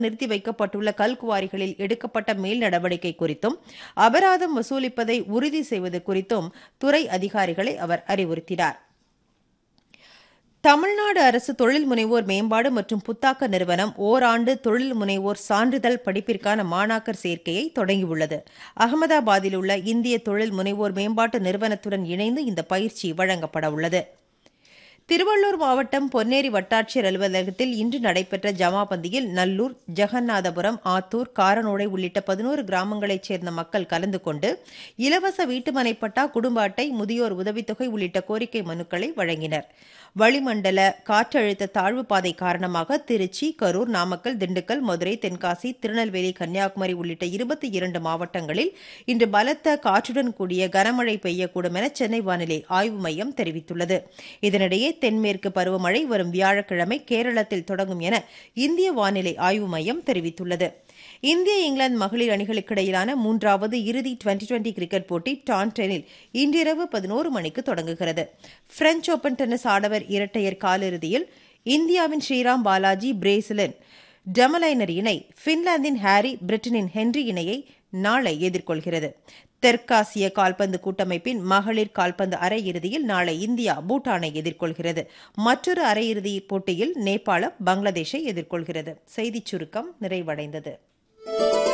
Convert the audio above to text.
நிறுத்தி வைக்கப்பட்டுள்ள கல்குவாரிகளில் எடுக்கப்பட்ட மேல் நடவடிக்கை குறித்தும் அபராதம் வசூலிப்பதை உறுதி செய்வது குறித்தும் துறை அதிகாரிகளை அவர் அறிவுறுத்தினார். தமிழ்நாடு அரசு தொழில் முனைவோர் மேம்பாடு மற்றும் புத்தாக்க நிறுவனம் ஓராண்டு தொழில் முனைவோர் சான்றிதழ் படிப்பிற்கான மாணாக்கர் சேர்க்கையை தொடங்கியுள்ளது. அகமதாபாத்தில் உள்ள இந்திய தொழில் முனைவோர் மேம்பாட்டு நிறுவனத்துடன் இணைந்து இந்த பயிற்சி வழங்கப்பட உள்ளது. திருவள்ளூர் மாவட்டம் பொன்னேரி வட்டாட்சியர் அலுவலகத்தில் இன்று நடைபெற்ற ஜமாபந்தியில் நல்லூர், ஜெகநாதபுரம், ஆத்தூர், காரனோடை உள்ளிட்ட 11 கிராமங்களைச் சேர்ந்த மக்கள் கலந்து கொண்டு இலவச வீட்டுமனை பட்டா, குடும்ப அட்டை, முதியோர் உதவித்தொகை உள்ளிட்ட கோரிக்கை மனுக்களை வழங்கினர். வளிமண்டல காற்றழுத்த தாழ்வு பாதை காரணமாக திருச்சி, கரூர், நாமக்கல், திண்டுக்கல், மதுரை, தென்காசி, திருநெல்வேலி, கன்னியாகுமரி உள்ளிட்ட 22 மாவட்டங்களில் இன்று பலத்த காற்றுடன் கூடிய கனமழை பெய்யக்கூடும் என சென்னை வானிலை ஆய்வு மையம் தெரிவித்துள்ளது. இதனிடையே தென்மேற்கு பருவமழை வரும் வியாழக்கிழமை கேரளத்தில் தொடங்கும் என இந்திய வானிலை ஆய்வு மையம் தெரிவித்துள்ளது. இந்திய இங்கிலாந்து மகளிர் அணிகளுக்கிடையிலான 3வது இறுதி டுவெண்டி கிரிக்கெட் போட்டி டாண்டனில் இன்றிரவு 11 மணிக்கு தொடங்குகிறது. பிரெஞ்ச் ஓபன் டென்னிஸ் ஆடவர் இரட்டையர் காலிறுதியில் இந்தியாவின் ஸ்ரீராம் பாலாஜி பிரேசிலின் டெமலைனர் இணை பின்லாந்தின் ஹாரி, பிரிட்டனின் ஹென்றி இணையை நாளை எதிர்கொள்கிறது. தெற்காசிய கால்பந்து கூட்டமைப்பின் மகளிர் கால்பந்து அரையிறுதியில் நாளை இந்தியா பூட்டானை எதிர்கொள்கிறது. மற்றொரு அரையிறுதி போட்டியில் நேபாளம் பங்களாதேஷை எதிர்கொள்கிறது. செய்திச் சுருக்கம் நிறைவடைந்தது.